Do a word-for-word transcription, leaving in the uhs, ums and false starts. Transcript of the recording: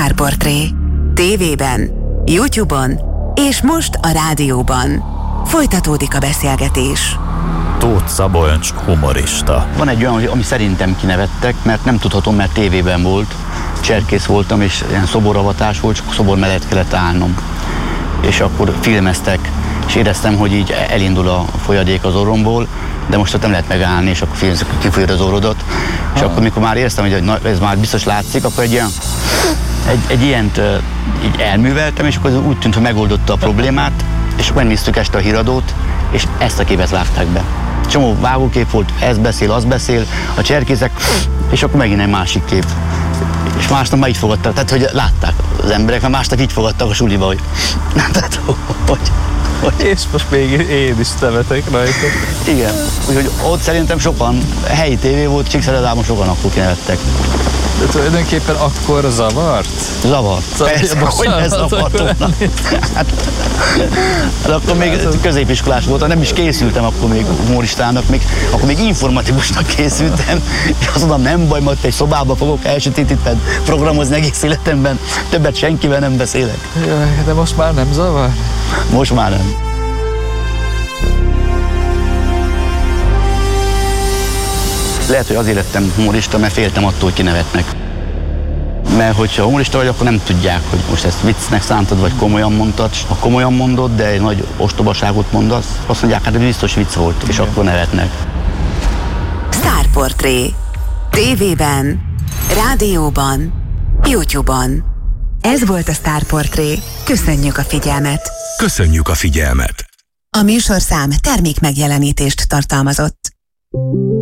Sztárportré. Tévében, YouTube-on és most a rádióban. Folytatódik a beszélgetés. Tóth Szabolcs humorista. Van egy olyan, ami szerintem kinevettek, mert nem tudhatom, mert tévében volt. Cserkész voltam, és ilyen szoboravatás volt, csak szobor mellett kellett állnom. És akkor filmeztek, és éreztem, hogy így elindul a folyadék az orromból, de most ott nem lehet megállni, és akkor kifújod az orrodat. És akkor, mikor már éreztem, hogy na, ez már biztos látszik, akkor egy ilyen, egy, egy ilyent így elműveltem, és akkor úgy tűnt, hogy megoldotta a problémát, és akkor megnéztük este a híradót, és ezt a képet látták be. Csomó vágókép volt, ez beszél, az beszél, a cserkészek, és akkor megint egy másik kép. És másnap már így fogadtak, tehát hogy látták az emberek, mert másnap így fogadtak a suliba, hogy... tehát, hogy, hogy... És most még én is temetek rajta. Igen, úgyhogy ott szerintem sokan, helyi tévé volt, Csíkszeredában sokan akkor kinevettek. De tulajdonképpen akkor zavart? Zavart. Persze, hogy ne zavart volna. Hát, hát akkor még középiskolás voltam, nem is készültem akkor még humoristának, még, akkor még informatikusnak készültem, és azt mondom, nem baj, majd egy szobába fogok elsötétítve programozni egész életemben, többet senkivel nem beszélek. Jaj, de most már nem zavar? Most már nem. Lehet, hogy azért lettem humorista, mert féltem attól, hogy kinevetnek. Mert hogyha humorista vagy, akkor nem tudják, hogy most ezt viccnek szántad, vagy komolyan mondtad. Ha komolyan mondod, de egy nagy ostobaságot mondasz, azt mondják, hát ez biztos vicc volt, és igen, akkor nevetnek. Sztárportré. Tévében, rádióban, YouTube-on. Ez volt a Sztárportré. Köszönjük a figyelmet! Köszönjük a figyelmet! A műsorszám termék megjelenítést tartalmazott.